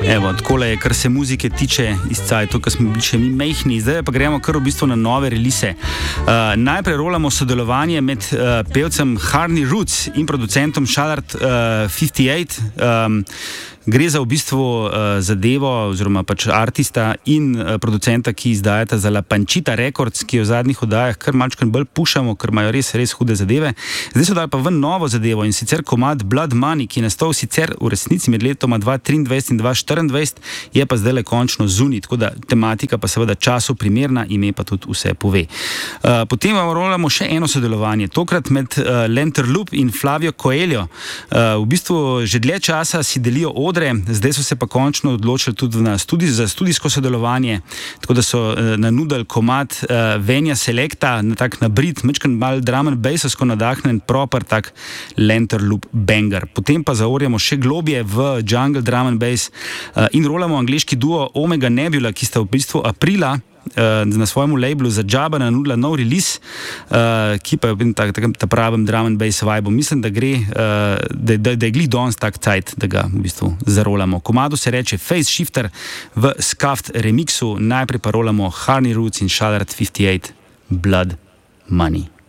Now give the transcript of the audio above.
Evo, takole je, kar se muzike tiče iz cajtov, ko smo bili še mi mehni. Zdaj pa gremo kar v bistvu na nove release. Najprej rolamo sodelovanje med pevcem Harney Roots in producentom Shallard 58. Gre za v bistvu zadevo oziroma pač artista in producenta, ki izdajata za La Pančita Records, ki jo v zadnjih oddajah kar malčkaj bolj pušamo, ker imajo res hude zadeve. Zdaj so dali pa ven novo zadevo in sicer komad Blood Money, ki je nastal sicer v resnici med letoma 2023 in 2024, je pa zdaj le končno zunaj, tako da tematika pa seveda času primerna, ime pa tudi vse pove. Potem rolamo še eno sodelovanje, tokrat med Lenterloop in Flavio Coelho. V bistvu že dlje časa si delijo odre, zdaj so se pa končno odločili tudi za studijsko sodelovanje, tako da so nanudili komad Venja Selecta, na brit, mečkan mal drum and bassovsko nadahnjen, proper tak Lenterloop banger. Potem pa zaorjamo še globje v jungle drum and bass in rolamo angleški duo Omega Nebula, ki sta v bistvu aprila na svojemu labelu za džaba nanudila nov release, ki pa je ta pravem drum and bass vibe. Mislim, da gre, da je glih danes tak cajt, da ga v bistvu zarolamo. Komadu se reče Face Shifter v Scuffed remixu, najprej pa rolamo Harney Roots in Shallard 58 Blood Money.